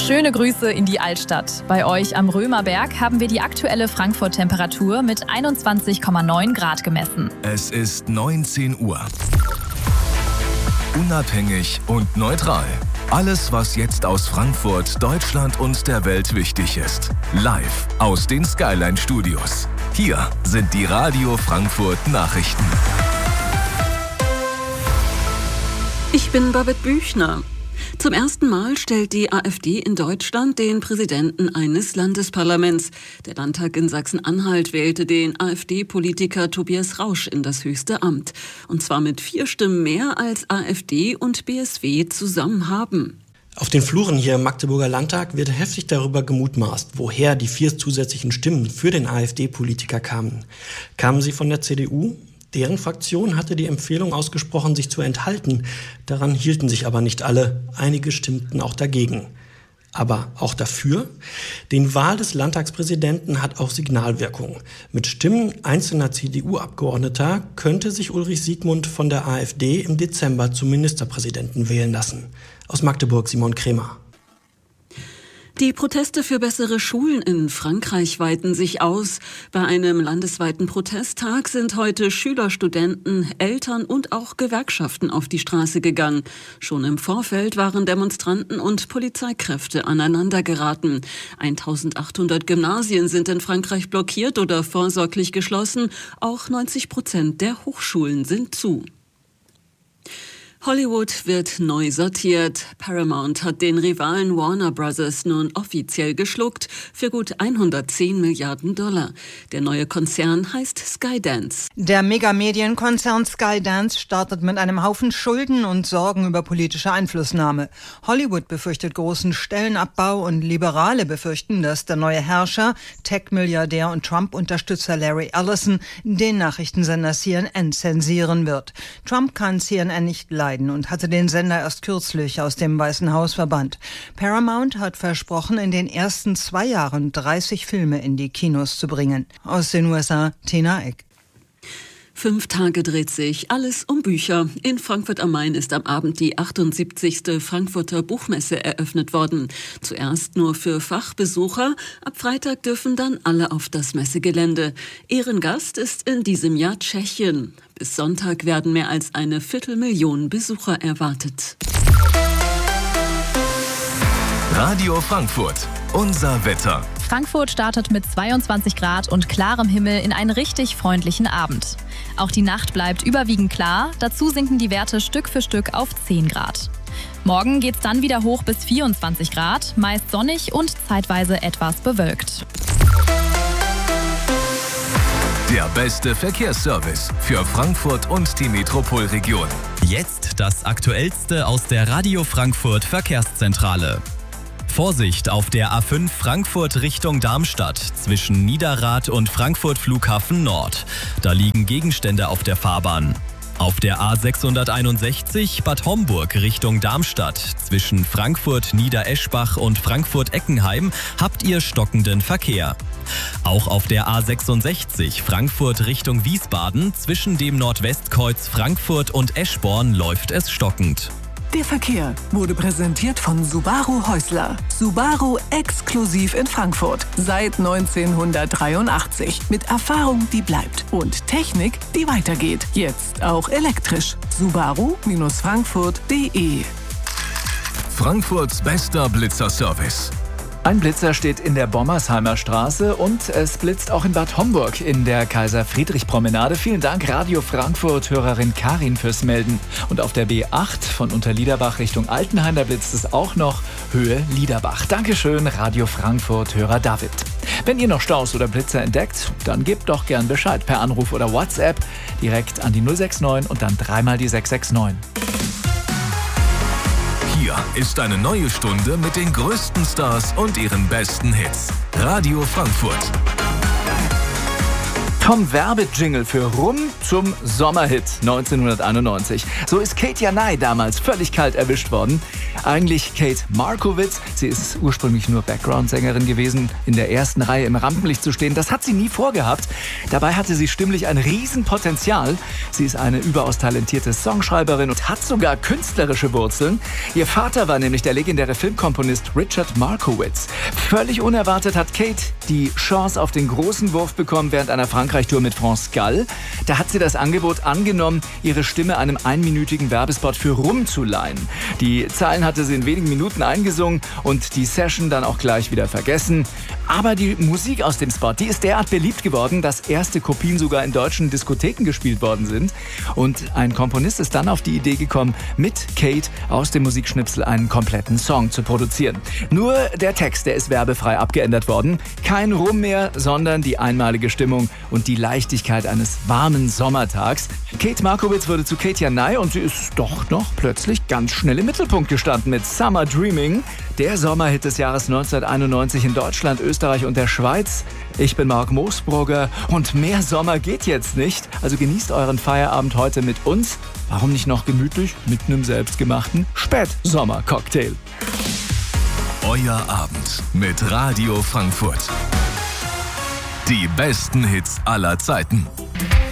Schöne Grüße in die Altstadt. Bei euch am Römerberg haben wir die aktuelle Frankfurt-Temperatur mit 21,9 Grad gemessen. Es ist 19 Uhr. Unabhängig und neutral. Alles, was jetzt aus Frankfurt, Deutschland und der Welt wichtig ist. Live aus den Skyline-Studios. Hier sind die Radio Frankfurt Nachrichten. Ich bin Babette Büchner. Zum ersten Mal stellt die AfD in Deutschland den Präsidenten eines Landesparlaments. Der Landtag in Sachsen-Anhalt wählte den AfD-Politiker Tobias Rausch in das höchste Amt. Und zwar mit 4 Stimmen mehr als AfD und BSW zusammen haben. Auf den Fluren hier im Magdeburger Landtag wird heftig darüber gemutmaßt, woher die 4 zusätzlichen Stimmen für den AfD-Politiker kamen. Kamen sie von der CDU? Deren Fraktion hatte die Empfehlung ausgesprochen, sich zu enthalten. Daran hielten sich aber nicht alle. Einige stimmten auch dagegen. Aber auch dafür? Die Wahl des Landtagspräsidenten hat auch Signalwirkung. Mit Stimmen einzelner CDU-Abgeordneter könnte sich Ulrich Siegmund von der AfD im Dezember zum Ministerpräsidenten wählen lassen. Aus Magdeburg Simon Kremer. Die Proteste für bessere Schulen in Frankreich weiten sich aus. Bei einem landesweiten Protesttag sind heute Schüler, Studenten, Eltern und auch Gewerkschaften auf die Straße gegangen. Schon im Vorfeld waren Demonstranten und Polizeikräfte aneinander geraten. 1800 Gymnasien sind in Frankreich blockiert oder vorsorglich geschlossen. Auch 90% der Hochschulen sind zu. Hollywood wird neu sortiert. Paramount hat den Rivalen Warner Bros. Nun offiziell geschluckt für gut 110 Milliarden $. Der neue Konzern heißt Skydance. Der Megamedienkonzern Skydance startet mit einem Haufen Schulden und Sorgen über politische Einflussnahme. Hollywood befürchtet großen Stellenabbau und Liberale befürchten, dass der neue Herrscher, Tech-Milliardär und Trump-Unterstützer Larry Ellison, den Nachrichtensender CNN zensieren wird. Trump kann CNN nicht leiden und hatte den Sender erst kürzlich aus dem Weißen Haus verbannt. Paramount hat versprochen, in den ersten 2 Jahren 30 Filme in die Kinos zu bringen. Aus den USA, Tina Eck. 5 Tage dreht sich alles um Bücher. In Frankfurt am Main ist am Abend die 78. Frankfurter Buchmesse eröffnet worden. Zuerst nur für Fachbesucher. Ab Freitag dürfen dann alle auf das Messegelände. Ehrengast ist in diesem Jahr Tschechien. Bis Sonntag werden mehr als 250.000 Besucher erwartet. Radio Frankfurt. Unser Wetter. Frankfurt startet mit 22 Grad und klarem Himmel in einen richtig freundlichen Abend. Auch die Nacht bleibt überwiegend klar, dazu sinken die Werte Stück für Stück auf 10 Grad. Morgen geht's dann wieder hoch bis 24 Grad, meist sonnig und zeitweise etwas bewölkt. Der beste Verkehrsservice für Frankfurt und die Metropolregion. Jetzt das Aktuellste aus der Radio Frankfurt Verkehrszentrale. Vorsicht auf der A5 Frankfurt Richtung Darmstadt zwischen Niederrad und Frankfurt Flughafen Nord. Da liegen Gegenstände auf der Fahrbahn. Auf der A661 Bad Homburg Richtung Darmstadt zwischen Frankfurt Niedereschbach und Frankfurt Eckenheim habt ihr stockenden Verkehr. Auch auf der A66 Frankfurt Richtung Wiesbaden zwischen dem Nordwestkreuz Frankfurt und Eschborn läuft es stockend. Der Verkehr wurde präsentiert von Subaru Häusler. Subaru exklusiv in Frankfurt. Seit 1983. Mit Erfahrung, die bleibt. Und Technik, die weitergeht. Jetzt auch elektrisch. Subaru-Frankfurt.de. Frankfurts bester Blitzerservice. Ein Blitzer steht in der Bommersheimer Straße und es blitzt auch in Bad Homburg in der Kaiser-Friedrich-Promenade. Vielen Dank, Radio Frankfurt-Hörerin Karin, fürs Melden. Und auf der B8 von Unterliederbach Richtung Altenhain, da blitzt es auch noch Höhe Liederbach. Dankeschön, Radio Frankfurt-Hörer David. Wenn ihr noch Staus oder Blitzer entdeckt, dann gebt doch gern Bescheid per Anruf oder WhatsApp direkt an die 069 und dann 3 die 669. Hier ist eine neue Stunde mit den größten Stars und ihren besten Hits. Radio Frankfurt. Vom Werbejingle für Rum zum Sommerhit 1991. So ist Kate Janai damals völlig kalt erwischt worden. Eigentlich Kate Markowitz. Sie ist ursprünglich nur Background-Sängerin gewesen, in der ersten Reihe im Rampenlicht zu stehen. Das hat sie nie vorgehabt. Dabei hatte sie stimmlich ein Riesenpotenzial. Sie ist eine überaus talentierte Songschreiberin und hat sogar künstlerische Wurzeln. Ihr Vater war nämlich der legendäre Filmkomponist Richard Markowitz. Völlig unerwartet hat Kate die Chance auf den großen Wurf bekommen während einer Frankreich-Tour mit France Gall. Da hat sie das Angebot angenommen, ihre Stimme einem einminütigen Werbespot für Rum zu leihen. Die Zeilen hatte sie in wenigen Minuten eingesungen und die Session dann auch gleich wieder vergessen. Aber die Musik aus dem Spot, die ist derart beliebt geworden, dass erste Kopien sogar in deutschen Diskotheken gespielt worden sind. Und ein Komponist ist dann auf die Idee gekommen, mit Kate aus dem Musikschnipsel einen kompletten Song zu produzieren. Nur der Text, der ist werbefrei abgeändert worden. Kein Rum mehr, sondern die einmalige Stimmung und die Leichtigkeit eines warmen Sommertags. Kate Markowitz wurde zu Kate Janai und sie ist doch noch plötzlich ganz schnell im Mittelpunkt gestanden mit Summer Dreaming, der Sommerhit des Jahres 1991 in Deutschland, Österreich und der Schweiz. Ich bin Marc Moosbrugger und mehr Sommer geht jetzt nicht. Also genießt euren Feierabend heute mit uns. Warum nicht noch gemütlich mit einem selbstgemachten Spätsommer-Cocktail? Euer Abend mit Radio Frankfurt. Die besten Hits aller Zeiten.